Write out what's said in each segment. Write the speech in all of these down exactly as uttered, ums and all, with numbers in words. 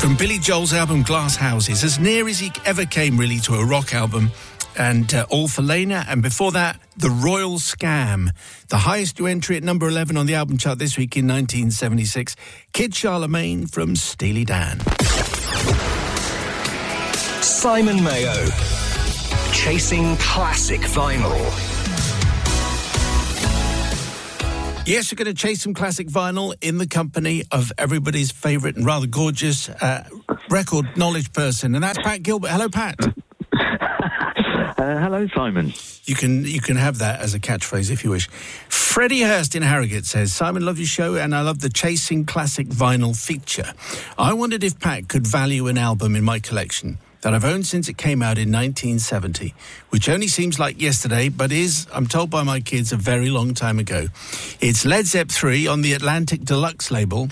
From Billy Joel's album Glass Houses, as near as he ever came really to a rock album, and uh, All for Lena, and before that, The Royal Scam, the highest new entry at number eleven on the album chart this week in nineteen seventy-six, Kid Charlemagne from Steely Dan. Simon Mayo, chasing classic vinyl. Yes, we're going to chase some classic vinyl in the company of everybody's favourite and rather gorgeous uh, record knowledge person, and that's Pat Gilbert. Hello, Pat. Uh, hello, Simon. You can you can have that as a catchphrase if you wish. Freddie Hurst in Harrogate says, Simon, love your show and I love the Chasing Classic Vinyl feature. I wondered if Pat could value an album in my collection that I've owned since it came out in nineteen seventy, which only seems like yesterday, but is, I'm told by my kids, a very long time ago. It's Led Zepp three on the Atlantic Deluxe label,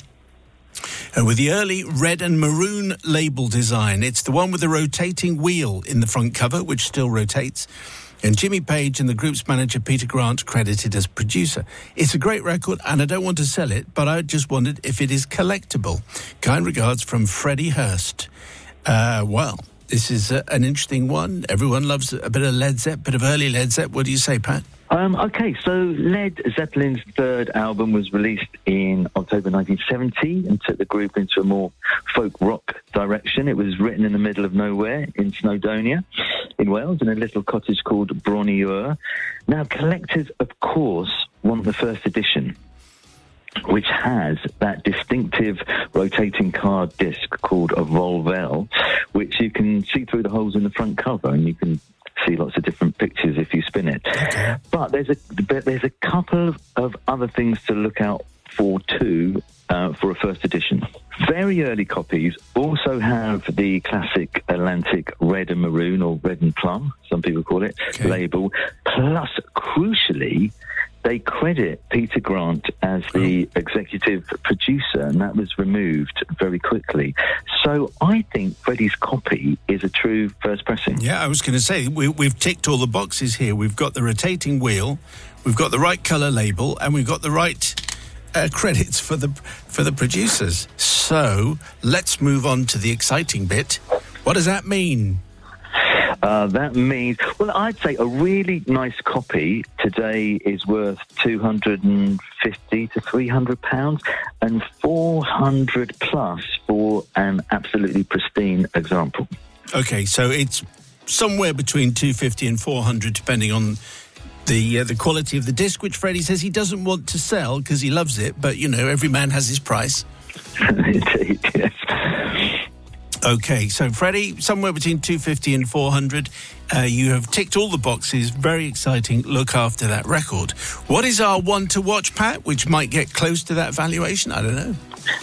and with the early red and maroon label design. It's the one with the rotating wheel in the front cover, which still rotates, and Jimmy Page and the group's manager Peter Grant credited as producer. It's a great record, and I don't want to sell it, but I just wondered if it is collectible. Kind regards from Freddie Hurst. Uh, well, this is uh, an interesting one. Everyone loves a bit of Led Zepp, bit of early Led Zepp. What do you say, Pat? Um, okay, so Led Zeppelin's third album was released in October nineteen seventy and took the group into a more folk rock direction. It was written in the middle of nowhere in Snowdonia in Wales in a little cottage called Bron y Ur. Now, collectors, of course, want the first edition, which has that distinctive rotating card disc called a Volvel, which you can see through the holes in the front cover, and you can see lots of different pictures if you spin it. Okay. But there's a but there's a couple of, of other things to look out for too uh, for a first edition. Very early copies also have the classic Atlantic red and maroon, or red and plum, some people call it, okay, label. Plus, crucially, they credit Peter Grant as the executive producer, and that was removed very quickly. So I think Freddie's copy is a true first pressing. Yeah, I was going to say, we, we've ticked all the boxes here. We've got the rotating wheel, we've got the right colour label, and we've got the right uh, credits for the for the producers. So let's move on to the exciting bit. What does that mean? Uh, that means, well, I'd say a really nice copy today is worth two hundred fifty to three hundred pounds, and four hundred plus for an absolutely pristine example. Okay, so it's somewhere between two hundred fifty and four hundred, depending on the uh, the quality of the disc, which Freddie says he doesn't want to sell because he loves it, but, you know, every man has his price. Indeed, yes. Okay, so Freddie, somewhere between two hundred fifty and four hundred. Uh, you have ticked all the boxes. Very exciting. Look after that record. What is our one to watch, Pat, which might get close to that valuation? I don't know.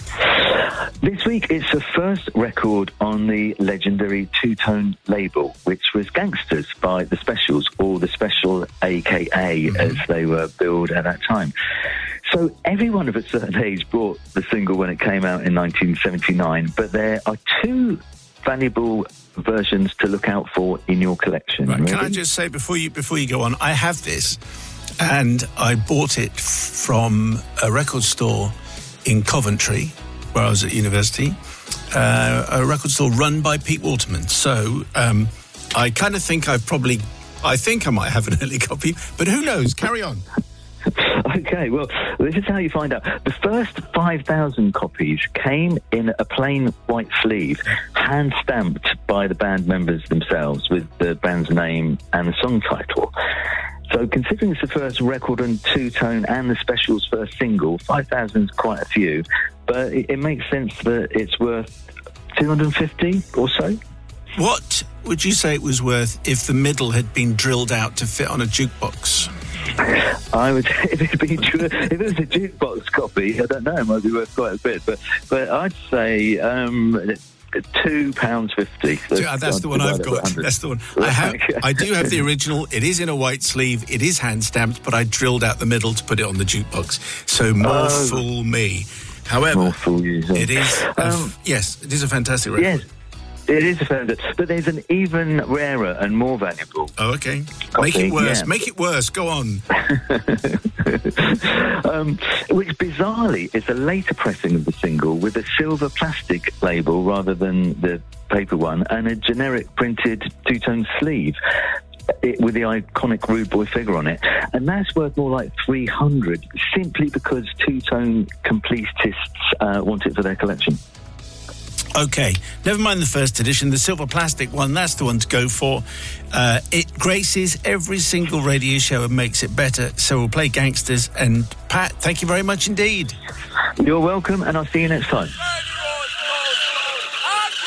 This week, it's the first record on the legendary two-tone label, which was Gangsters by The Specials, or The Special, a k a, mm-hmm. as they were billed at that time. So everyone of a certain age bought the single when it came out in nineteen seventy-nine, but there are two valuable versions to look out for in your collection. Right, can I just say, before you before you go on, I have this, and I bought it from a record store in Coventry, where I was at university, uh, a record store run by Pete Waterman. So um, I kind of think I've probably, I think I might have an early copy, but who knows? Carry on. Okay, well, this is how you find out. The first five thousand copies came in a plain white sleeve, hand-stamped by the band members themselves with the band's name and the song title. So considering it's the first record on two-tone and the Specials' first single, five thousand is quite a few, but it, it makes sense that it's worth two hundred fifty or so. What would you say it was worth if the middle had been drilled out to fit on a jukebox? I would, if it'd been, if it was a jukebox copy, I don't know, it might be worth quite a bit, but but I'd say um, two pounds fifty. So that's the one I've got. That's the one I have. I do have the original. It is in a white sleeve. It is hand stamped, but I drilled out the middle to put it on the jukebox. So more oh, fool me. However, more fool you, so. It is. A, um, yes, it is a fantastic record. Yes. It is a fair, but there's an even rarer and more valuable. Oh, okay. Copy, Make it worse. yeah. Make it worse. Go on. um, which bizarrely is a later pressing of the single with a silver plastic label rather than the paper one, and a generic printed two-tone sleeve. It, with the iconic Rude Boy figure on it, and that's worth more like three hundred, simply because two-tone completists uh, want it for their collection. Okay, never mind the first edition, the silver plastic one, that's the one to go for. Uh, it graces every single radio show and makes it better, so we'll play Gangsters. And Pat, thank you very much indeed. You're welcome, and I'll see you next time.